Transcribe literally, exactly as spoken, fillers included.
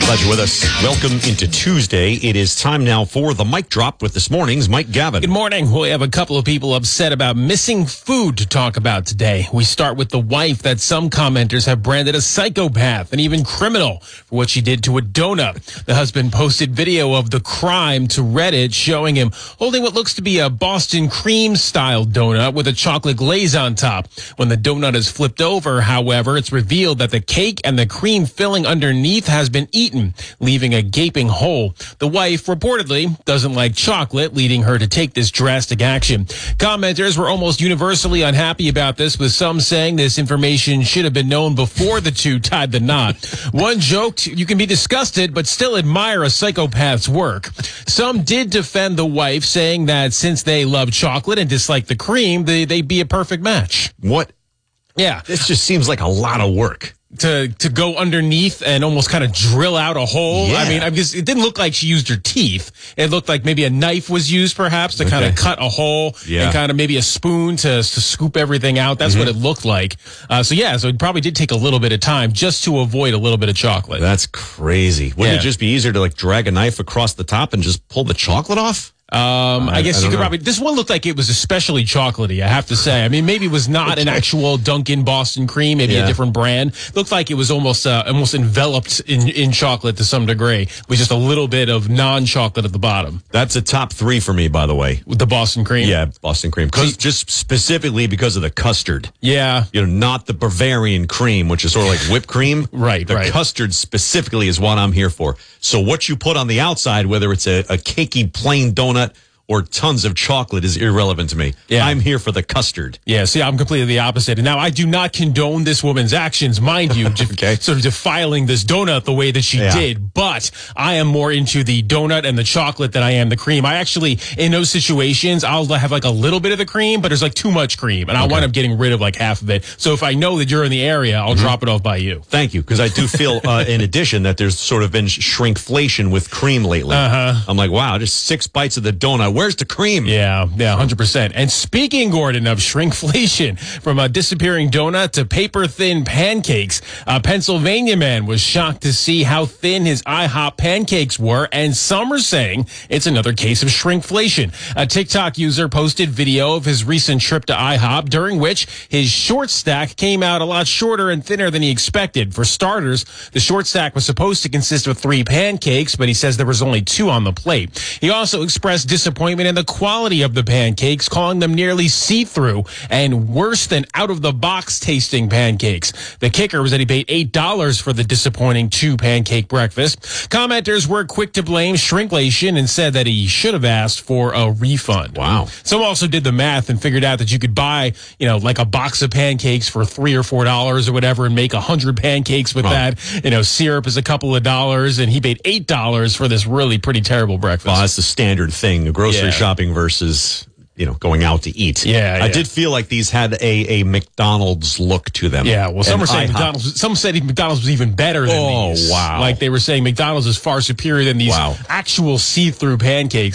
Glad you're with us. Welcome into Tuesday. It is time now for the Mic Drop with this morning's Mike Gavin. Good morning. We have a couple of people upset about missing food to talk about today. We start with the wife that some commenters have branded a psychopath and even criminal for what she did to a donut. The husband posted video of the crime to Reddit showing him holding what looks to be a Boston cream-style donut with a chocolate glaze on top. When the donut is flipped over, however, it's revealed that the cake and the cream filling underneath has been eaten, leaving a gaping hole. The wife reportedly doesn't like chocolate, leading her to take this drastic action. Commenters were almost universally unhappy about this, with some saying this information should have been known before the two tied the knot. One joked, "You can be disgusted, but still admire a psychopath's work." Some did defend the wife, saying that since they love chocolate and dislike the cream, they, they'd be a perfect match. What? Yeah. This just seems like a lot of work. To to go underneath and almost kind of drill out a hole. Yeah. I mean, I guess it didn't look like she used her teeth. It looked like maybe a knife was used, perhaps, to Okay. kind of cut a hole, Yeah. and kind of maybe a spoon to, to scoop everything out. That's Mm-hmm. what it looked like. Uh, so yeah, so it probably did take a little bit of time just to avoid a little bit of chocolate. That's crazy. Wouldn't Yeah. it just be easier to like drag a knife across the top and just pull the chocolate off? Um, I, I- guess I you don't could know. probably. This one looked like it was especially chocolatey, I have to say. I mean, maybe it was not an actual Dunkin' Boston cream, maybe Yeah. a different brand. Looked like it was almost uh, almost enveloped in, in chocolate to some degree, with just a little bit of non-chocolate at the bottom. That's a top three for me, by the way. With the Boston cream, Yeah, Boston cream. 'Cause- just specifically because of the custard. yeah. You know, not the Bavarian cream, which is sort of like whipped cream. Right, The right. custard specifically is what I'm here for. So what you put on the outside, whether it's a, a cakey plain donut or tons of chocolate, is irrelevant to me. Yeah. I'm here for the custard. Yeah, see, I'm completely the opposite. And now I do not condone this woman's actions, mind you, just Okay. sort of defiling this donut the way that she Yeah. did. But I am more into the donut and the chocolate than I am the cream. I actually, in those situations, I'll have like a little bit of the cream, but there's like too much cream, and I wind up getting rid of like half of it. So if I know that you're in the area, I'll drop it off by you. Thank you, because I do feel, uh, in addition, that there's sort of been sh- shrinkflation with cream lately. Uh-huh. I'm like, wow, just six bites of the donut. Where's the cream? Yeah, yeah, one hundred percent. And speaking, Gordon, of shrinkflation, from a disappearing donut to paper-thin pancakes, a Pennsylvania man was shocked to see how thin his IHOP pancakes were, and some are saying it's another case of shrinkflation. A TikTok user posted video of his recent trip to IHOP, during which his short stack came out a lot shorter and thinner than he expected. For starters, the short stack was supposed to consist of three pancakes, but he says there was only two on the plate. He also expressed disappointment in the quality of the pancakes, calling them nearly see-through and worse than out-of-the-box tasting pancakes. The kicker was that he paid eight dollars for the disappointing two-pancake breakfast. Commenters were quick to blame shrinkflation and said that he should have asked for a refund. Wow. Some also did the math and figured out that you could buy, you know, like a box of pancakes for three or four dollars or whatever, and make a hundred pancakes with Oh. that. You know, syrup is a couple of dollars, and he paid eight dollars for this really pretty terrible breakfast. Well, that's the standard thing, grocery Yeah. shopping versus, you know, going out to eat. Yeah, I yeah. did feel like these had a, a McDonald's look to them. Yeah, well, some And were saying IHOP. McDonald's. Some said McDonald's was even better than Oh, these. wow. Like they were saying McDonald's is far superior than these Wow. actual see-through pancakes.